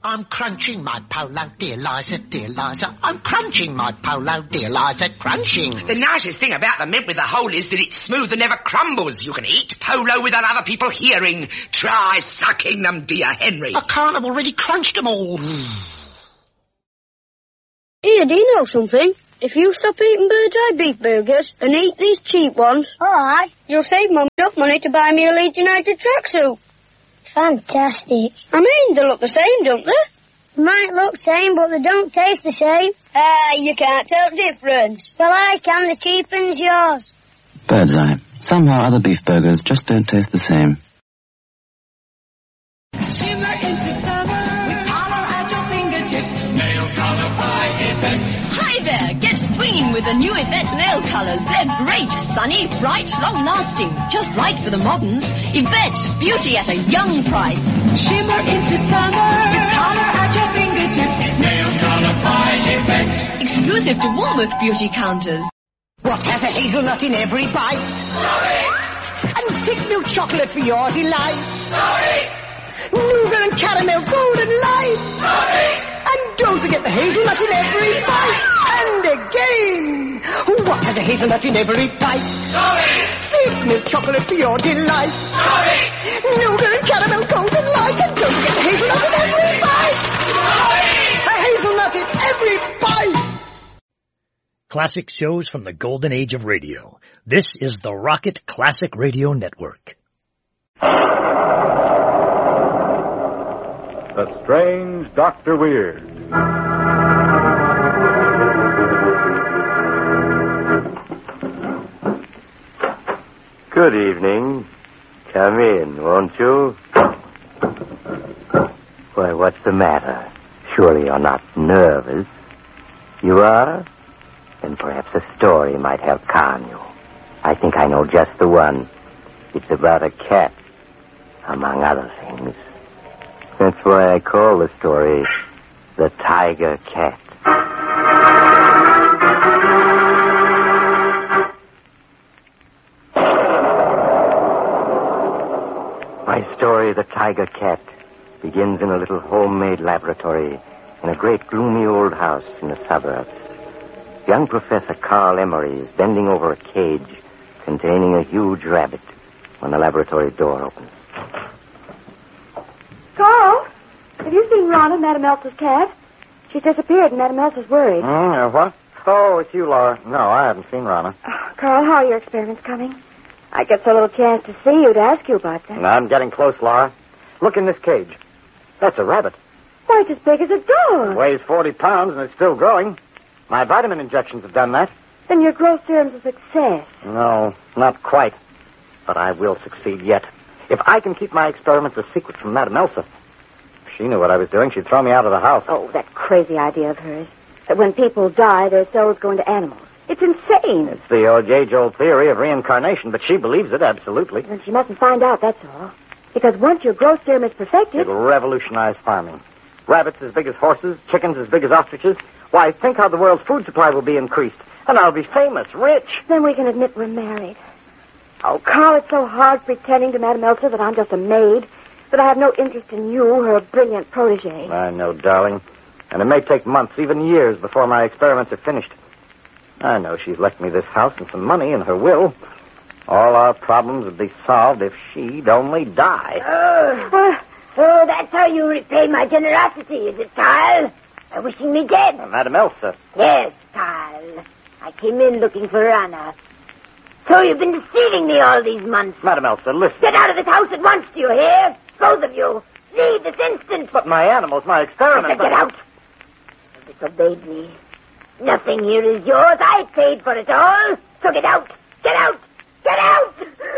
I'm crunching my polo, dear Liza, dear Liza. I'm crunching my polo, dear Liza, crunching. The nicest thing about the mint with the hole is that it's smooth and never crumbles. You can eat polo without other people hearing. Try sucking them, dear Henry. I can't, I've already crunched them all. Here, do you know something? If you stop eating Bird's Eye beef burgers and eat these cheap ones, Alright. you'll save Mum enough money to buy me a Leeds United tracksuit. Fantastic. I mean, they look the same, don't they? Might look same, but they don't taste the same. You can't tell the difference. Well, I can. The cheapen's yours. Bird's Eye. Somehow other beef burgers just don't taste the same. Shimmer into summer with color at your fingertips. Nail color by Yvette. Hi there, get swinging with the new Yvette nail colors. They're great, sunny, bright, long-lasting. Just right for the moderns. Yvette, beauty at a young price. Shimmer into summer with color at your fingertips. Nail color by Yvette. Exclusive to Woolworth beauty counters. What has a hazelnut in every bite? Sorry! And thick milk chocolate for your delight. Sorry! Nougat and caramel, golden light. Sorry! And don't forget the hazelnut in every bite. And again. What has a hazelnut in every bite? Sorry! Thick milk chocolate for your delight. Sorry! Nougat and caramel, golden light. And don't forget the hazelnut in every bite. Sorry! A hazelnut in every bite. Classic shows from the golden age of radio. This is the Rocket Classic Radio Network. The Strange Dr. Weird. Good evening. Come in, won't you? Why, what's the matter? Surely you're not nervous. You are? Then perhaps a story might help calm you. I think I know just the one. It's about a cat, among other things. That's why I call the story The Tiger Cat. My story, The Tiger Cat, begins in a little homemade laboratory in a great gloomy old house in the suburbs. Young Professor Carl Emery is bending over a cage containing a huge rabbit when the laboratory door opens. Carl, have you seen Ronna, Madame Elsa's cat? She's disappeared and Madame Elsa's worried. What? Oh, it's you, Laura. No, I haven't seen Ronna. Oh, Carl, how are your experiments coming? I get so little chance to see you to ask you about them. I'm getting close, Laura. Look in this cage. That's a rabbit. Why, it's as big as a dog. Weighs 40 pounds and it's still growing. My vitamin injections have done that. Then your growth serum's a success. No, not quite. But I will succeed yet. If I can keep my experiments a secret from Madame Elsa. If she knew what I was doing, she'd throw me out of the house. Oh, that crazy idea of hers. That when people die, their souls go into animals. It's insane. It's the age-old theory of reincarnation, but she believes it, absolutely. Then she mustn't find out, that's all. Because once your growth serum is perfected... It'll revolutionize farming. Rabbits as big as horses, chickens as big as ostriches. Why, think how the world's food supply will be increased. And I'll be famous, rich. Then we can admit we're married. Oh, Carl, it's so hard pretending to Madame Elsa that I'm just a maid, that I have no interest in you, her brilliant protege. I know, darling. And it may take months, even years, before my experiments are finished. I know she's left me this house and some money in her will. All our problems would be solved if she'd only die. So that's how you repay my generosity, is it, Carl? By wishing me dead? Madame Elsa. Yes, Carl. I came in looking for Anna. So you've been deceiving me all these months. Madame Elsa, listen. Get out of this house at once, do you hear? Both of you. Leave this instant. But my animals, my experiments... I said get out. You disobeyed me. Nothing here is yours. I paid for it all. So get out. Get out. Get out.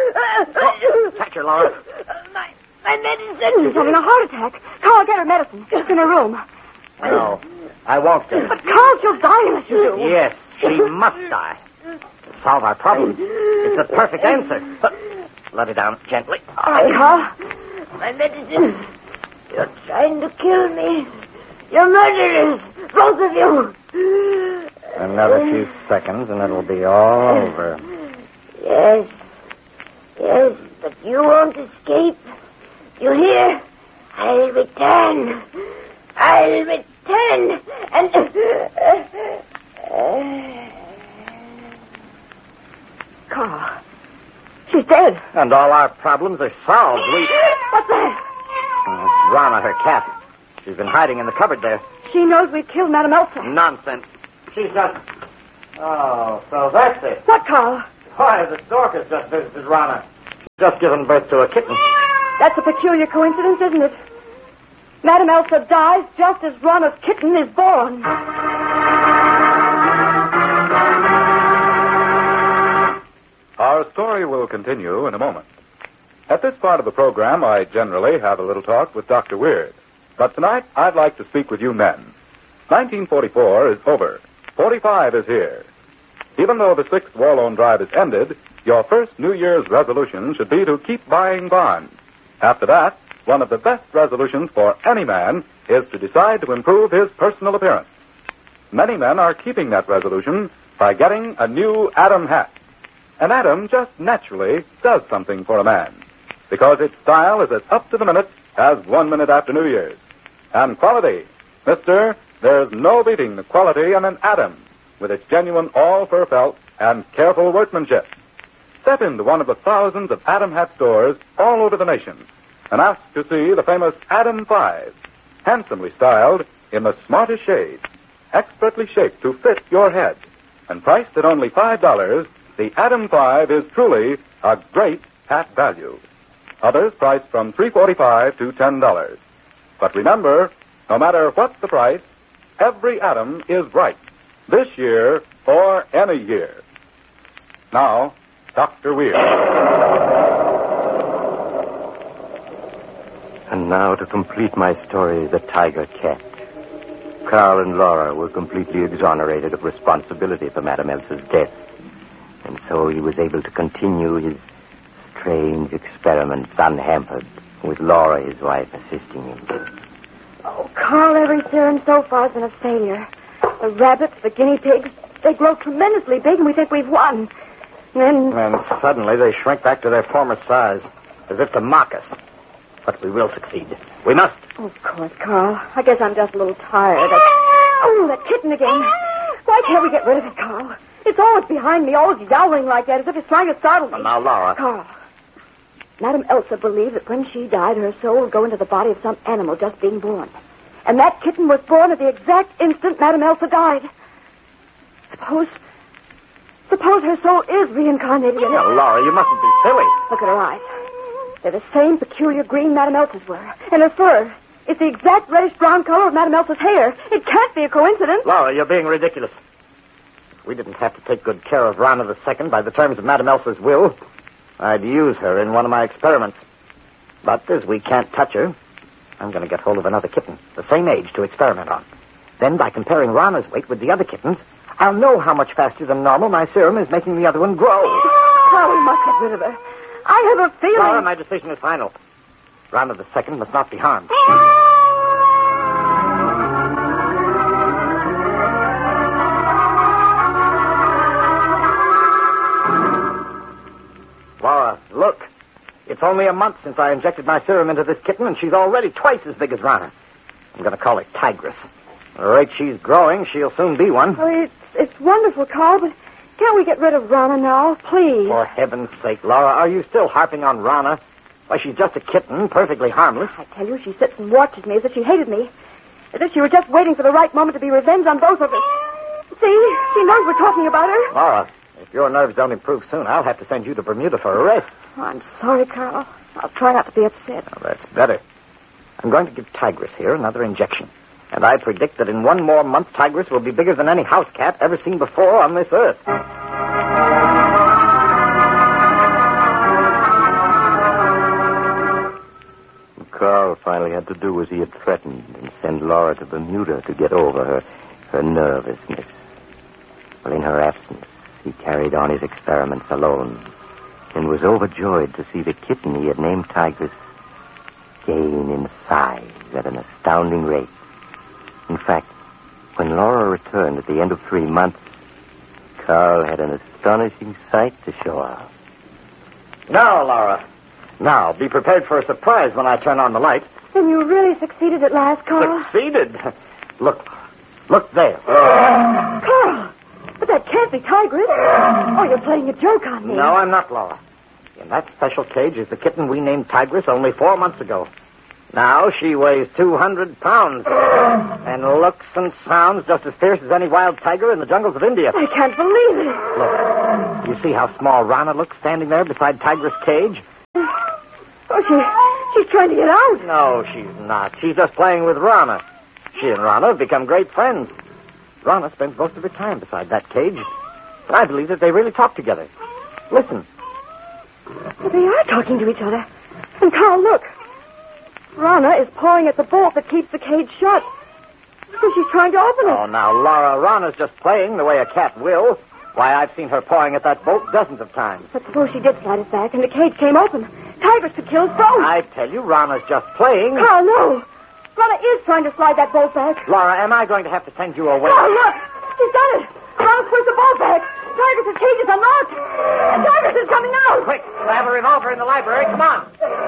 Oh, catch her, Laura. My medicine. She's having a heart attack. Carl, get her medicine. It's in her room. No, I won't get her. But, Carl, she'll die unless you do. Yes, she must die. To solve our problems. It's the perfect answer. Let her down gently. All right, Carl. My medicine. You're trying to kill me. You're murderers. Both of you. Another few seconds and it'll be all over. Yes. Yes, but you won't escape. You hear? I'll return. I'll return and... Carl, she's dead. And all our problems are solved. What's that? It's Rana, her cat. She's been hiding in the cupboard there. She knows we've killed Madame Elsa. Nonsense. She's just... Oh, so that's it. What, Carl? Why, the stork has just visited Rana. She's just given birth to a kitten. That's a peculiar coincidence, isn't it? Madame Elsa dies just as Rana's kitten is born. Our story will continue in a moment. At this part of the program, I generally have a little talk with Dr. Weird. But tonight, I'd like to speak with you men. 1944 is over. 45 is here. Even though the 6th war loan drive is ended, your first New Year's resolution should be to keep buying bonds. After that, one of the best resolutions for any man is to decide to improve his personal appearance. Many men are keeping that resolution by getting a new Adam hat. An Adam just naturally does something for a man, because its style is as up to the minute as 1 minute after New Year's. And quality, mister, there's no beating the quality in an Adam, with its genuine all-fur felt and careful workmanship. Step into one of the thousands of Adam hat stores all over the nation and ask to see the famous Adam 5, handsomely styled in the smartest shade, expertly shaped to fit your head, and priced at only $5. The Adam 5 is truly a great hat value. Others priced from $3.45 to $10. But remember, no matter what the price, every Adam is right, this year or any year. Now, Dr. Weir. And now to complete my story, the tiger cat. Carl and Laura were completely exonerated of responsibility for Madame Elsa's death. And so he was able to continue his strange experiments unhampered, with Laura, his wife, assisting him. Oh, Carl, every serum so far has been a failure. The rabbits, the guinea pigs, they grow tremendously big and we think we've won. And suddenly they shrink back to their former size, as if to mock us. But we will succeed. We must. Oh, of course, Carl. I guess I'm just a little tired. That kitten again. Why can't we get rid of it, Carl? It's always behind me, always yowling like that, as if it's trying to startle me. Well, now, Laura. Carl, Madame Elsa believed that when she died, her soul would go into the body of some animal just being born. And that kitten was born at the exact instant Madame Elsa died. Suppose her soul is reincarnated in it. Now, Laura, you mustn't be silly. Look at her eyes. They're the same peculiar green Madame Elsa's were. And her fur is the exact reddish-brown color of Madame Elsa's hair. It can't be a coincidence. Laura, you're being ridiculous. If we didn't have to take good care of Rana II by the terms of Madame Elsa's will, I'd use her in one of my experiments. But as we can't touch her, I'm going to get hold of another kitten, the same age, to experiment on. Then, by comparing Rana's weight with the other kittens, I'll know how much faster than normal my serum is making the other one grow. Oh, we must get rid of her. I have a feeling... Laura, my decision is final. Rana II must not be harmed. Laura, look. It's only a month since I injected my serum into this kitten, and she's already twice as big as Rana. I'm going to call her Tigress. At the rate she's growing, she'll soon be one. Oh, it's wonderful, Carl, but can't we get rid of Rana now, please? For heaven's sake, Laura, are you still harping on Rana? Why, she's just a kitten, perfectly harmless. I tell you, she sits and watches me as if she hated me. As if she were just waiting for the right moment to be revenged on both of us. See? She knows we're talking about her. Laura, if your nerves don't improve soon, I'll have to send you to Bermuda for a rest. Oh, I'm sorry, Carl. I'll try not to be upset. Oh, that's better. I'm going to give Tigress here another injection. And I predict that in one more month, Tigress will be bigger than any house cat ever seen before on this earth. Carl finally had to do as he had threatened and send Laura to Bermuda to get over her nervousness. Well, in her absence, he carried on his experiments alone and was overjoyed to see the kitten he had named Tigress gain in size at an astounding rate. In fact, when Laura returned at the end of 3 months, Carl had an astonishing sight to show her. Now, Laura. Now, be prepared for a surprise when I turn on the light. Then you really succeeded at last, Carl. Succeeded? Look there. Carl! But that can't be Tigress. Oh, you're playing a joke on me. No, I'm not, Laura. In that special cage is the kitten we named Tigress only 4 months ago. Now she weighs 200 pounds and looks and sounds just as fierce as any wild tiger in the jungles of India. I can't believe it. Look, you see how small Rana looks standing there beside Tigress' cage? Oh, she's trying to get out. No, she's not. She's just playing with Rana. She and Rana have become great friends. Rana spends most of her time beside that cage. And I believe that they really talk together. Listen. Well, they are talking to each other. And Carl, look. Rana is pawing at the bolt that keeps the cage shut. So she's trying to open it. Oh, now, Laura, Rana's just playing the way a cat will. Why, I've seen her pawing at that bolt dozens of times. But suppose she did slide it back and the cage came open. Tigress could kill us both. I tell you, Rana's just playing. Carl, no. Rana is trying to slide that bolt back. Laura, am I going to have to send you away? Carl, look. She's done it. Rana's pushed the bolt back. Tigress' cage is unlocked. And Tigress is coming out. Quick, I have a revolver in the library. Come on.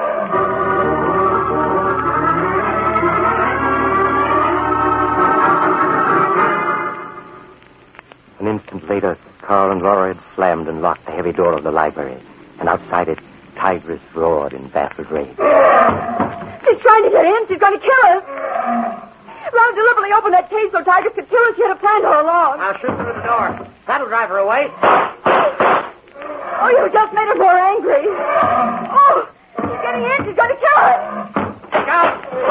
An instant later, Carl and Laura had slammed and locked the heavy door of the library. And outside it, Tigress roared in baffled rage. She's trying to get in. She's going to kill us. Rana deliberately opened that cage so Tigress could kill us. She had a plan all along. I'll shoot through the door. That'll drive her away. Oh, you just made her more angry. Oh, she's getting in. She's going to kill us.